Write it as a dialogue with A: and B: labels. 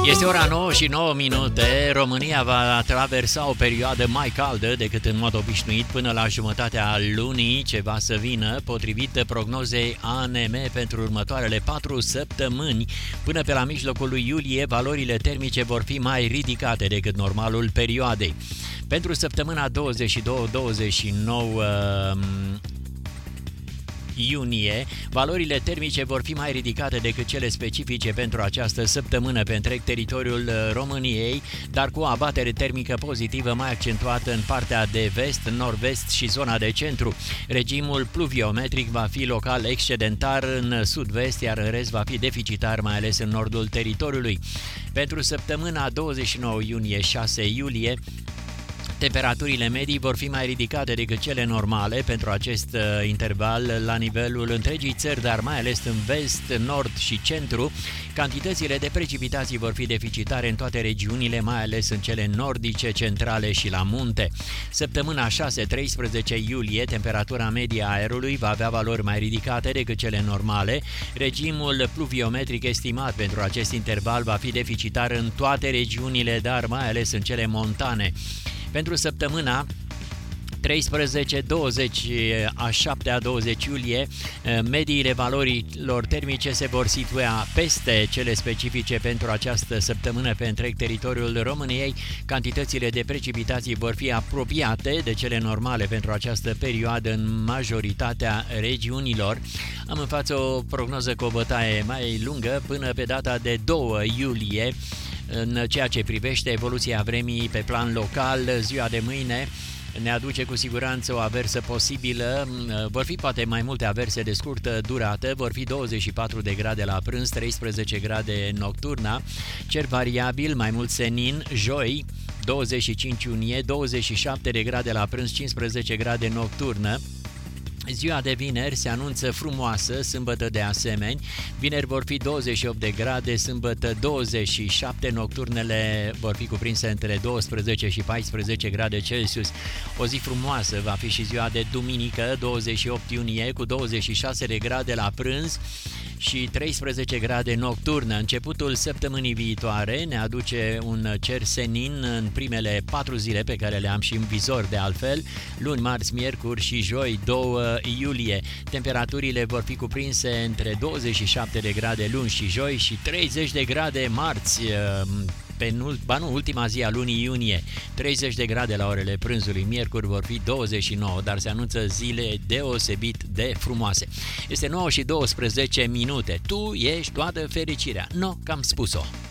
A: Este ora 9 și 9 minute. România va traversa o perioadă mai caldă decât în mod obișnuit până la jumătatea lunii ce va să vină, potrivit prognozei ANM pentru următoarele 4 săptămâni. Până pe la mijlocul lui iulie, valorile termice vor fi mai ridicate decât normalul perioadei. Pentru săptămâna 22-29 iunie, valorile termice vor fi mai ridicate decât cele specifice pentru această săptămână pe întreg teritoriul României, dar cu o abatere termică pozitivă mai accentuată în partea de vest, nord-vest și zona de centru. Regimul pluviometric va fi local excedentar în sud-vest, iar în rest va fi deficitar, mai ales în nordul teritoriului. Pentru săptămâna 29 iunie-6 iulie, temperaturile medii vor fi mai ridicate decât cele normale pentru acest interval la nivelul întregii țări, dar mai ales în vest, nord și centru. Cantitățile de precipitații vor fi deficitare în toate regiunile, mai ales în cele nordice, centrale și la munte. Săptămâna 6-13 iulie, temperatura medie a aerului va avea valori mai ridicate decât cele normale. Regimul pluviometric estimat pentru acest interval va fi deficitar în toate regiunile, dar mai ales în cele montane. Pentru săptămâna 13-20 a 7-20 iulie, mediile valorilor termice se vor situa peste cele specifice pentru această săptămână pe întreg teritoriul României. Cantitățile de precipitații vor fi apropiate de cele normale pentru această perioadă în majoritatea regiunilor. Am în față o prognoză cu o bătaie mai lungă până pe data de 2 iulie. În ceea ce privește evoluția vremii pe plan local, ziua de mâine ne aduce cu siguranță o aversă posibilă. Vor fi poate mai multe averse de scurtă durată, vor fi 24 de grade la prânz, 13 grade nocturna, cer variabil, mai mult senin, joi, 25 iunie, 27 de grade la prânz, 15 grade nocturnă. Ziua de vineri se anunță frumoasă, sâmbătă de asemenea. Vineri vor fi 28 de grade, sâmbătă 27, nocturnele vor fi cuprinse între 12 și 14 grade Celsius. O zi frumoasă va fi și ziua de duminică, 28 iunie, cu 26 de grade la prânz și 13 grade nocturnă. Începutul săptămânii viitoare ne aduce un cer senin în primele 4 zile pe care le am și în vizor de altfel, luni, marți, miercuri și joi 2 iulie. Temperaturile vor fi cuprinse între 27 de grade luni și joi și 30 de grade marți, ultima zi a lunii iunie. 30 de grade la orele prânzului, miercuri vor fi 29, dar se anunță zile deosebit de frumoase. Este 9 și 12 minute. Tu ești toată fericirea. No, că am spus-o.